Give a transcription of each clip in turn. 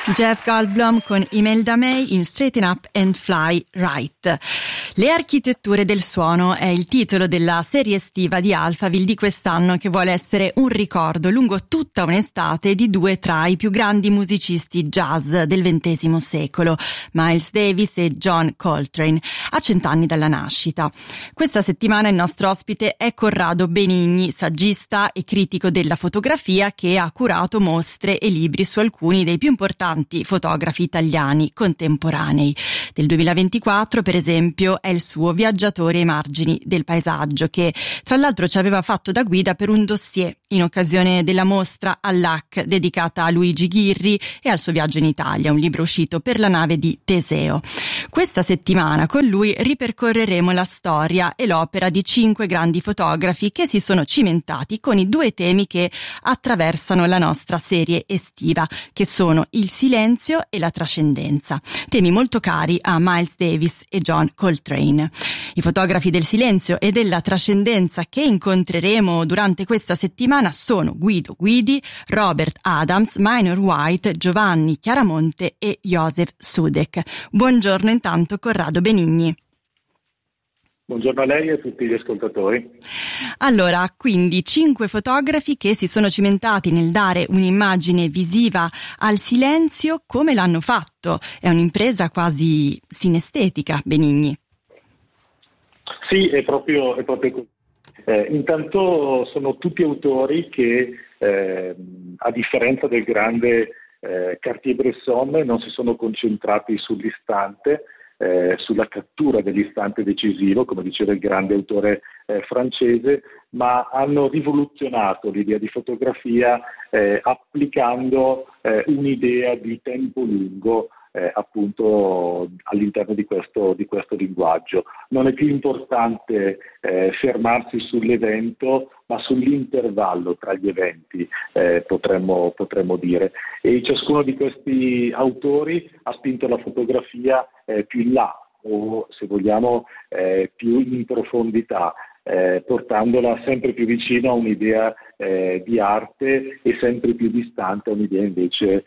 Jeff Goldblum con Imelda May in Straighten Up and Fly Right. Le architetture del suono è il titolo della serie estiva di Alphaville di quest'anno, che vuole essere un ricordo lungo tutta un'estate di due tra i più grandi musicisti jazz del XX secolo, Miles Davis e John Coltrane, a 100 anni dalla nascita. Questa settimana il nostro ospite è Corrado Benigni, saggista e critico della fotografia, che ha curato mostre e libri su alcuni dei più importanti fotografi italiani contemporanei. Del 2024, per esempio, è il suo Viaggiatore ai margini del paesaggio, che tra l'altro ci aveva fatto da guida per un dossier in occasione della mostra all'AC dedicata a Luigi Ghirri e al suo viaggio in Italia, un libro uscito per la nave di Teseo. Questa settimana con lui ripercorreremo la storia e l'opera di 5 grandi fotografi che si sono cimentati con i 2 temi che attraversano la nostra serie estiva, che sono il silenzio e la trascendenza, temi molto cari a Miles Davis e John Coltrane. I fotografi del silenzio e della trascendenza che incontreremo durante questa settimana sono Guido Guidi, Robert Adams, Minor White, Giovanni Chiaramonte e Joseph Sudek. Buongiorno intanto Corrado Benigni. Buongiorno a lei e a tutti gli ascoltatori. Allora, quindi 5 fotografi che si sono cimentati nel dare un'immagine visiva al silenzio. Come l'hanno fatto? È un'impresa quasi sinestetica, Benigni. Sì, è proprio così. Intanto sono tutti autori che, a differenza del grande Cartier-Bresson, non si sono concentrati sull'istante, sulla cattura dell'istante decisivo, come diceva il grande autore francese, ma hanno rivoluzionato l'idea di fotografia applicando un'idea di tempo lungo appunto all'interno di questo linguaggio. Non è più importante fermarsi sull'evento, ma sull'intervallo tra gli eventi, potremmo dire. E ciascuno di questi autori ha spinto la fotografia più in là, o se vogliamo più in profondità, portandola sempre più vicino a un'idea di arte e sempre più distante a un'idea invece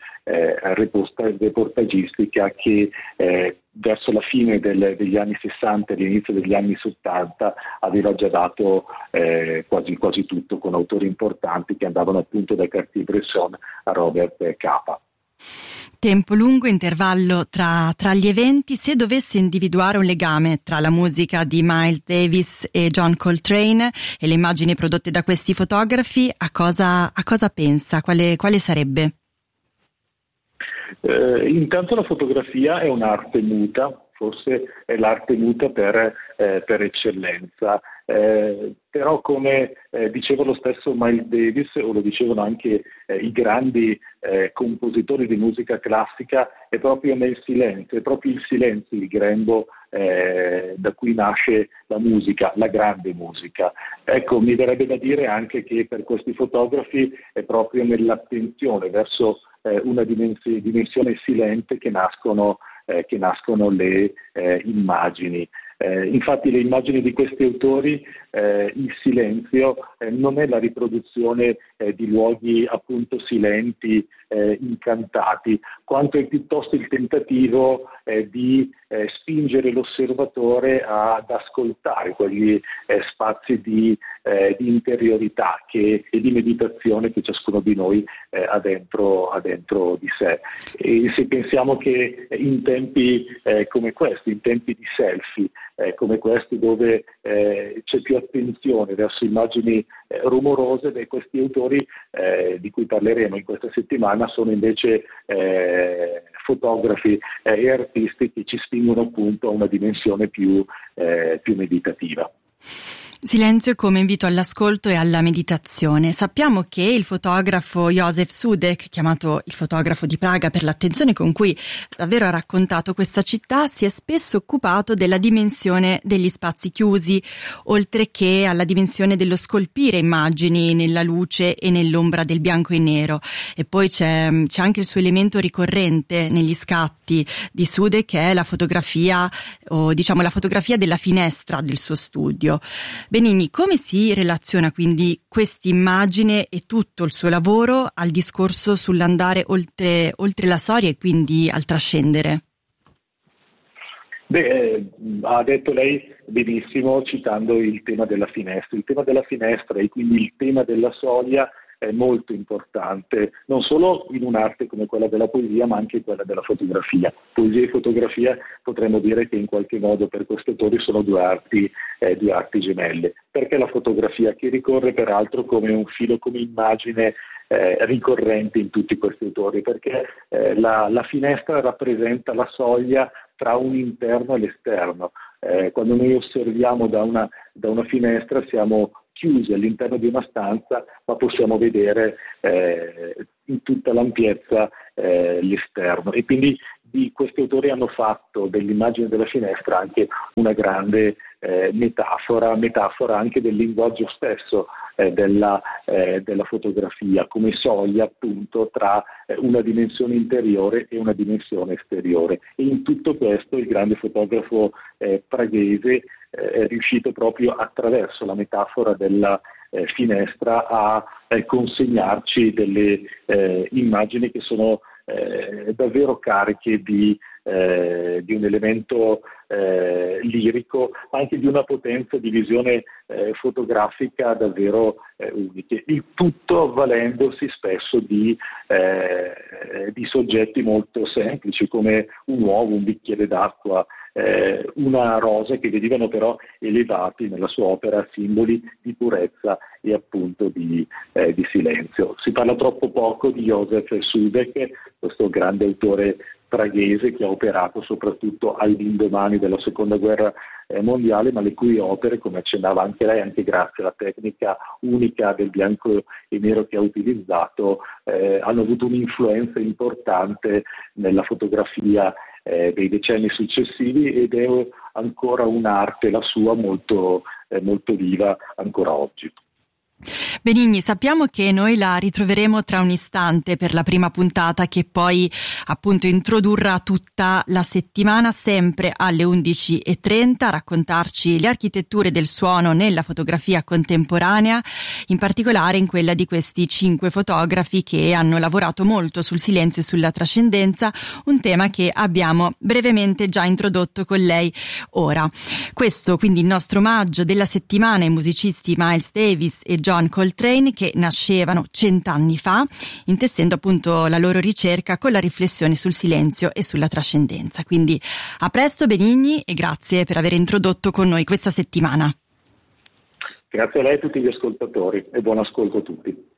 reportagistica che verso la fine degli anni 60 e l'inizio degli anni 70 aveva già dato quasi tutto, con autori importanti che andavano appunto da Cartier-Bresson a Robert Capa. Tempo lungo, intervallo tra gli eventi. Se dovesse individuare un legame tra la musica di Miles Davis e John Coltrane e le immagini prodotte da questi fotografi, a cosa pensa? Quale sarebbe? Intanto la fotografia è un'arte muta, forse è l'arte muta per eccellenza. Però come diceva lo stesso Miles Davis, o lo dicevano anche i grandi compositori di musica classica, è proprio nel silenzio, è proprio il silenzio il grembo da cui nasce la musica, la grande musica. Ecco, mi verrebbe da dire anche che per questi fotografi è proprio nell'attenzione verso una dimensione silente che nascono le immagini. Infatti le immagini di questi autori, il silenzio non è la riproduzione di luoghi appunto silenti, incantati, quanto è piuttosto il tentativo di spingere l'osservatore ad ascoltare quegli spazi di interiorità e di meditazione che ciascuno di noi ha dentro di sé. E se pensiamo che in tempi come questi, in tempi di selfie, come questi dove c'è più attenzione verso immagini rumorose, questi autori di cui parleremo in questa settimana sono invece fotografi e artisti che ci spingono appunto a una dimensione più meditativa. Silenzio come invito all'ascolto e alla meditazione. Sappiamo che il fotografo Joseph Sudek, chiamato il fotografo di Praga per l'attenzione con cui davvero ha raccontato questa città, si è spesso occupato della dimensione degli spazi chiusi, oltre che alla dimensione dello scolpire immagini nella luce e nell'ombra del bianco e nero. E poi c'è anche il suo elemento ricorrente negli scatti di Sudek, che è la fotografia, o diciamo la fotografia della finestra del suo studio. Benigni, come si relaziona quindi quest'immagine e tutto il suo lavoro al discorso sull'andare oltre la storia e quindi al trascendere? Ha detto lei benissimo citando il tema della finestra. Il tema della finestra e quindi il tema della soglia è molto importante, non solo in un'arte come quella della poesia, ma anche in quella della fotografia. Poesia e fotografia potremmo dire che in qualche modo per questi autori sono due arti gemelle. Perché la fotografia, che ricorre peraltro come un filo, come immagine ricorrente in tutti questi autori, perché la finestra rappresenta la soglia tra un interno e l'esterno. Quando noi osserviamo da una finestra siamo chiusi all'interno di una stanza, ma possiamo vedere in tutta l'ampiezza l'esterno. E quindi questi autori hanno fatto dell'immagine della finestra anche una grande metafora anche del linguaggio stesso della fotografia, come soglia appunto tra una dimensione interiore e una dimensione esteriore. E in tutto questo il grande fotografo praghese è riuscito proprio attraverso la metafora della finestra a consegnarci delle immagini che sono davvero cariche di un elemento lirico, anche di una potenza di visione fotografica davvero uniche. Il tutto avvalendosi spesso di soggetti molto semplici come un uovo, un bicchiere d'acqua, una rosa, che vedevano però elevati nella sua opera a simboli di purezza e appunto di silenzio. Si parla troppo poco di Josef Sudek, questo grande autore praghese che ha operato soprattutto all'indomani della seconda guerra mondiale, ma le cui opere, come accennava anche lei, anche grazie alla tecnica unica del bianco e nero che ha utilizzato, hanno avuto un'influenza importante nella fotografia dei decenni successivi, ed è ancora un'arte, la sua, molto viva ancora oggi. Benigni, sappiamo che noi la ritroveremo tra un istante per la prima puntata, che poi appunto introdurrà tutta la settimana sempre alle 11:30 a raccontarci le architetture del suono nella fotografia contemporanea, in particolare in quella di questi 5 fotografi che hanno lavorato molto sul silenzio e sulla trascendenza, un tema che abbiamo brevemente già introdotto con lei ora. Questo quindi il nostro omaggio della settimana ai musicisti Miles Davis e John Coltrane, che nascevano 100 anni fa, intessendo appunto la loro ricerca con la riflessione sul silenzio e sulla trascendenza. Quindi a presto Benigni, e grazie per aver introdotto con noi questa settimana. Grazie a lei e a tutti gli ascoltatori, e buon ascolto a tutti.